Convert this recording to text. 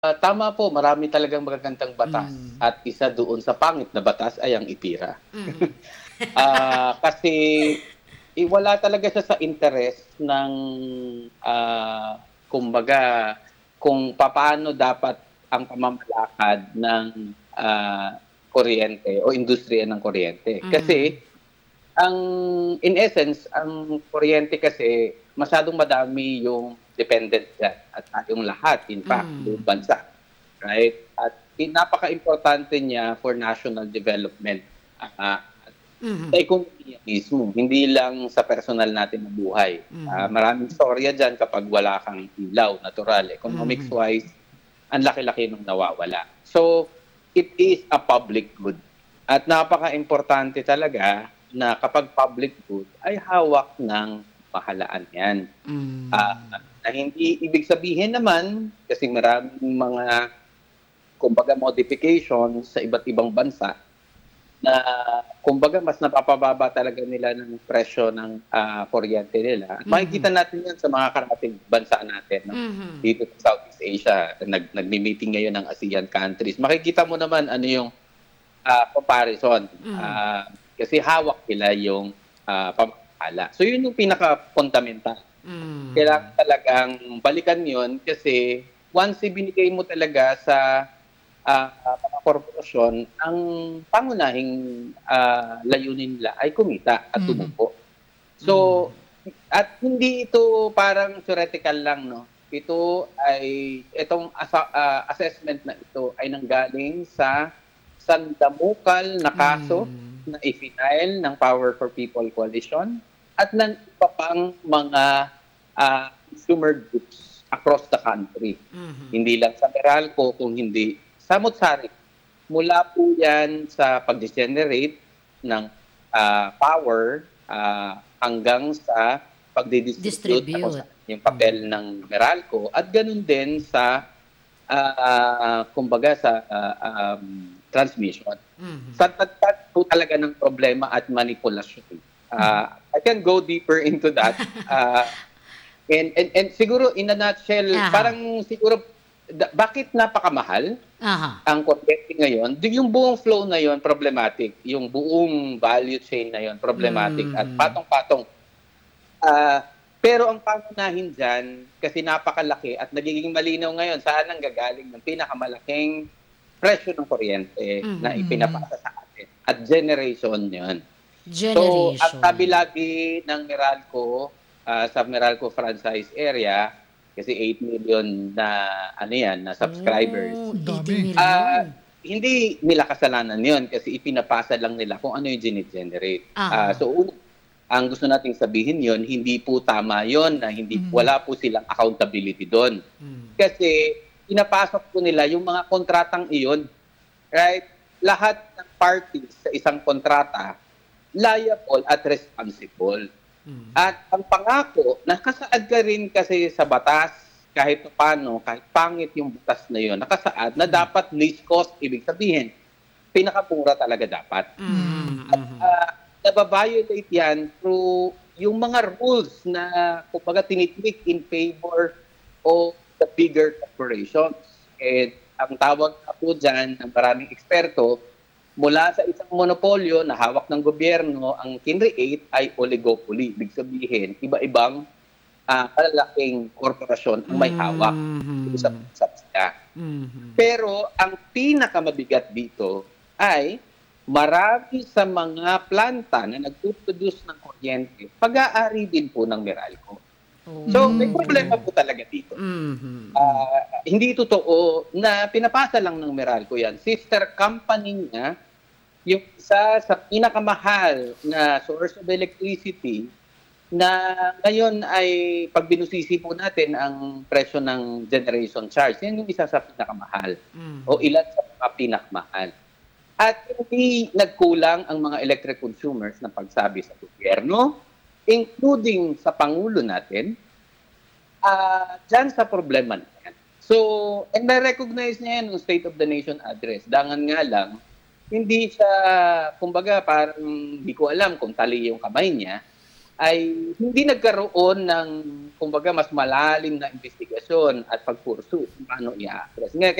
Tama po, marami talagang magagandang batas Hmm. at isa doon sa pangit na batas ay ang ITIRA. Mhm. Kasi wala talaga siya sa interes ng, kumbaga kung papaano dapat ang pamamalakad ng, kuryente o industriya ng kuryente. Mhm. Kasi ang in essence, ang kuryente kasi masyadong madami yung dependent diyan at tayong lahat in fact, buong Hmm. bansa, right? At napakaimportante niya for national development, sa Mhm. ekonomiya mismo, hindi lang sa personal natin na buhay. Mhm. Maraming istorya diyan kapag wala kang ilaw, natural, economics Mhm. wise, ang laki-laki nung nawawala. So, it is a public good at napakaimportante talaga na kapag public good ay hawak ng pamahalaan 'yan. Hmm. Na hindi ibig sabihin naman kasi maraming mga kumbaga modifications sa iba't ibang bansa na kumbaga mas napapababa talaga nila ng presyo ng, kuryente nila. At makikita Mhm. natin 'yan sa mga karating bansa natin 'no, Mhm. dito sa Southeast Asia. Nagme-meeting ngayon ang ASEAN countries. Makikita mo naman ano yung, comparison, Mhm. kasi hawak nila yung, pamamahala. So yun yung pinaka-fundamental. Kailangan Mhm. talagang balikan yun kasi once ibinigay mo talaga sa mga korporasyon, ang pangunahing, layunin nila ay kumita at Mhm. tumubo. So, Mhm. at hindi ito parang theoretical lang 'no, itong assessment na ito ay nanggaling sa sandamukal na kaso Hmm. na i-file ng Power for People Coalition at ng iba pang mga, consumer groups across the country. Mhm. Hindi lang sa Meralco kung hindi samut-sari. Mula po 'yan sa pagge-generate ng, power, hanggang sa pagdi-distribute na kung Distribute. saan yung papel Mhm. ng Meralco at gano'n din sa, kumbaga sa, transmission. Sa Mhm. dagdag po talaga ng problema at manipulasyon, I can go deeper into that, and siguro in a nutshell, Aha. parang siguro bakit napakamahal Aha. ang kuryente ngayon, yung buong flow na yun problematic, yung buong value chain na yun problematic at Mhm. patong-patong. Ah, pero ang pangunahin diyan kasi napakalaki at nagiging malinaw ngayon saan nanggagaling ng pinakamalaking presyo ng kuryente na Mhm. ipinapasa sa atin at generation 'yon. So, ang sabi Generation. lagi ng Meralco, sa Meralco franchise area, kasi 8 million na ano 'yan, na subscribers. Oh, Ang 80 dami. Ah, million. Hindi nila kasalanan 'yun kasi ipinapasa lang nila kung ano yung gene-generate. Aha. So una, ang gusto nating sabihin 'yun, hindi po tama 'yun na Mhm. wala po silang accountability do'n. Hmm. Kasi pinapasok po nila yung mga kontratang iyon, right? Lahat ng parties sa isang kontrata liable at responsible. Hmm. At ang pangako, nakasaad ka rin kasi sa batas kahit papaano, kahit pangit yung batas na yun, nakasaad na Hmm. dapat least cost, ibig sabihin, pinakamura talaga dapat. Mhm. Mhm. Mhm. Naba-violate yan through yung mga rules na kumbaga tinitwik in favor of the bigger corporations. And ang tawag na po dyan ng maraming eksperto, mula sa isang monopolyo na hawak ng gobyerno, ang kinreate ay oligopoly. Ibig sabihin, iba-ibang malalaking korporasyon ang may hawak sa Mhm. bansang sila. Mhm. Pero ang pinakamabigat dito ay marami sa mga planta na nagpo-produce ng kuryente, pag-aari din po ng Meralco. So, may problema Hmm. Oh. po talaga dito. Mhm. Hmm. Hindi totoo na pinapasa lang ng Meralco 'yan. Sister company niya, yung isa sa pinakamahal na source of electricity na ngayon ay 'pag binusisi po natin ang presyo ng generation charge, yan yung isa sa pinakamahal o Mhm. ilan sa mga pinakamahal. At hindi nagkulang ang mga electric consumers ng pagsabi sa gobyerno, including sa pangulo natin, diyan sa problema na yan. So, and na-recognize niya yan nung State of the Nation address. Dangan nga lang, hindi siya, kumbaga parang hindi ko alam kung tali yung kamay niya, ay hindi nagkaroon ng kumbaga mas malalim na investigasyon at pagpursu kung paano i-address.